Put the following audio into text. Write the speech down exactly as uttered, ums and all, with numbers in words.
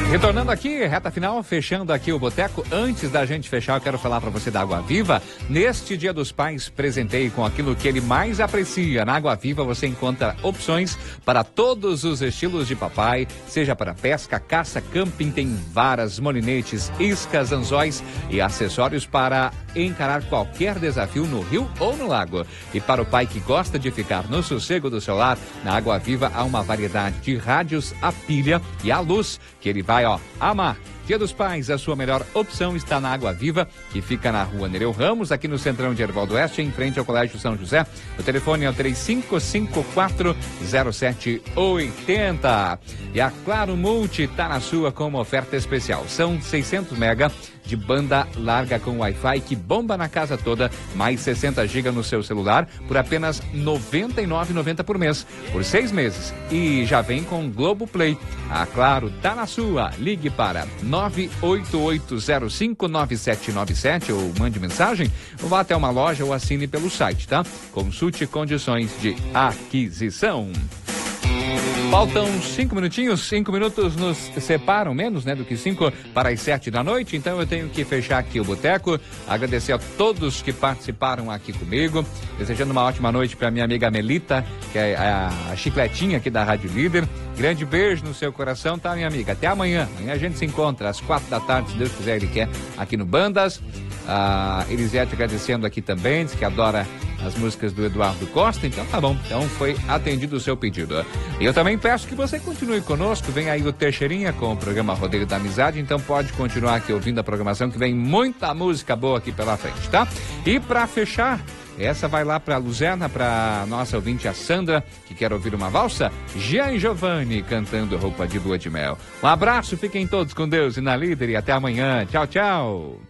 Retornando aqui, reta final, fechando aqui o boteco. Antes da gente fechar, eu quero falar para você da Água Viva. Neste Dia dos Pais, presentei com aquilo que ele mais aprecia. Na Água Viva você encontra opções para todos os estilos de papai, seja para pesca, caça, camping, tem varas, molinetes, iscas, anzóis e acessórios para encarar qualquer desafio no rio ou no lago. E para o pai que gosta de ficar no sossego do seu lar, na Água Viva há uma variedade de rádios a pilha e a luz que ele vai, ó, amar. Dia dos Pais, a sua melhor opção está na Água Viva, que fica na rua Nereu Ramos, aqui no centrão de Erval do Oeste, em frente ao Colégio São José. O telefone é o três cinco cinco quatro zero sete oito zero. E a Claro Multi está na sua com uma oferta especial. São seiscentos mega de banda larga com Wi-Fi que bomba na casa toda, mais sessenta gigas no seu celular por apenas noventa e nove reais e noventa centavos por mês, por seis meses. E já vem com Globoplay. A Claro tá na sua. Ligue para nove oito oito zero cinco nove sete nove sete ou mande mensagem, ou vá até uma loja ou assine pelo site, tá? Consulte condições de aquisição. Faltam cinco minutinhos, cinco minutos nos separam, menos, né, do que cinco para as sete da noite, então eu tenho que fechar aqui o boteco, agradecer a todos que participaram aqui comigo, desejando uma ótima noite para minha amiga Melita, que é a, a chicletinha aqui da Rádio Líder. Grande beijo no seu coração, tá, minha amiga? Até amanhã, amanhã a gente se encontra às quatro da tarde, se Deus quiser, ele quer, aqui no Bandas. A Elisete agradecendo aqui também, diz que adora as músicas do Eduardo Costa, então tá bom, então foi atendido o seu pedido. E eu também peço que você continue conosco, vem aí o Teixeirinha com o programa Rodeio da Amizade, então pode continuar aqui ouvindo a programação, que vem muita música boa aqui pela frente, tá? E pra fechar, essa vai lá pra Luzerna, pra nossa ouvinte a Sandra, que quer ouvir uma valsa, Jean e Giovanni cantando Roupa de Lua de Mel. Um abraço, fiquem todos com Deus e na Líder, e até amanhã. Tchau, tchau.